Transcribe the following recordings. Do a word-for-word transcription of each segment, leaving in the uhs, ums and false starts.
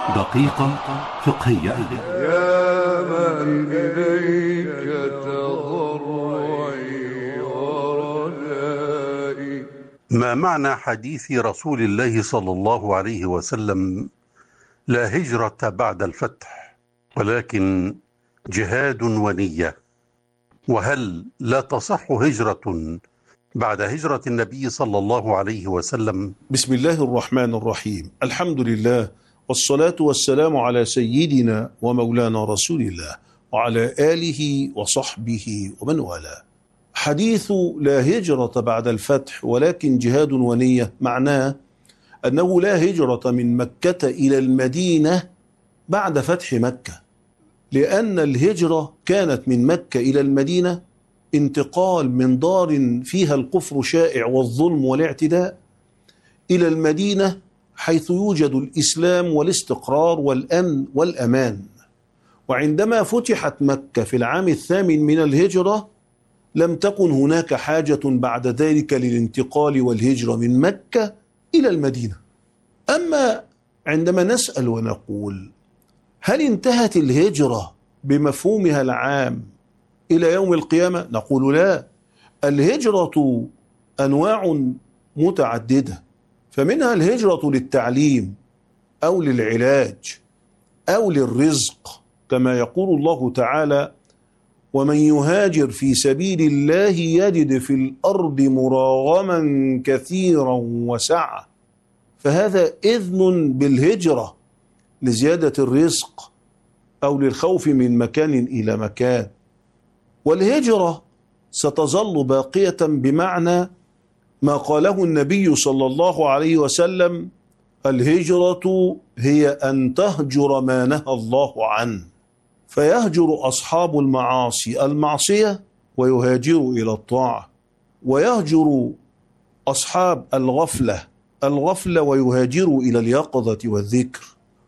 دقيقة فقهية. يا من إليك تضرعي ورجائي. ما معنى حديث رسول الله صلى الله عليه وسلم: لا هجرة بعد الفتح ولكن جهاد ونية؟ وهل لا تصح هجرة بعد هجرة النبي صلى الله عليه وسلم؟ بسم الله الرحمن الرحيم. الحمد لله والصلاة والسلام على سيدنا ومولانا رسول الله وعلى آله وصحبه ومن والاه. حديث لا هجرة بعد الفتح ولكن جهاد ونية معناه أنه لا هجرة من مكة إلى المدينة بعد فتح مكة، لأن الهجرة كانت من مكة إلى المدينة انتقال من دار فيها الكفر شائع والظلم والاعتداء إلى المدينة حيث يوجد الإسلام والاستقرار والأمن والأمان. وعندما فتحت مكة في العام الثامن من الهجرة لم تكن هناك حاجة بعد ذلك للانتقال والهجرة من مكة إلى المدينة. أما عندما نسأل ونقول هل انتهت الهجرة بمفهومها العام إلى يوم القيامة؟ نقول لا، الهجرة أنواع متعددة، فمنها الهجرة للتعليم أو للعلاج أو للرزق، كما يقول الله تعالى: ومن يهاجر في سبيل الله يجد في الأرض مراغما كثيرا وسعة، فهذا إذن بالهجرة لزيادة الرزق أو للخوف من مكان إلى مكان. والهجرة ستظل باقية بمعنى ما قاله النبي صلى الله عليه وسلم: الهجرة هي أن تهجر ما نهى الله عنه، فيهجر أصحاب المعاصي المعصية ويهاجروا إلى الطاعة، ويهجر أصحاب الغفلة الغفلة ويهاجروا إلى اليقظة والذكر،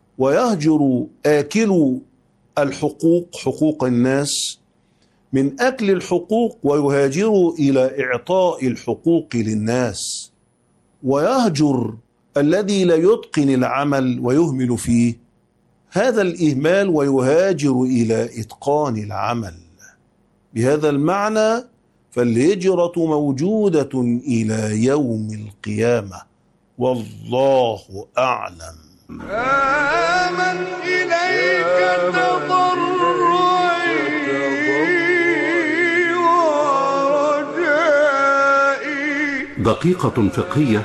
ويهجر آكلوا الحقوق حقوق الناس من أكل الحقوق ويهاجروا إلى إعطاء الحقوق للناس، ويهجر الذي لا يتقن العمل ويهمل فيه هذا الإهمال ويهاجر إلى إتقان العمل. بهذا المعنى فالهجرة موجودة إلى يوم القيامة، والله أعلم. آمن إليك تضرعي ورجائي. دقيقة فقهية